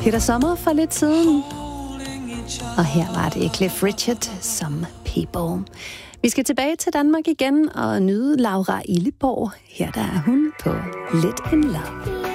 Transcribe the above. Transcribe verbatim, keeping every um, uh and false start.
Peter Sommer for lidt siden. Og her var det Cliff Richard, Some People. Vi skal tilbage til Danmark igen og nyde Laura Illeborg. Her der er hun på Let in Love.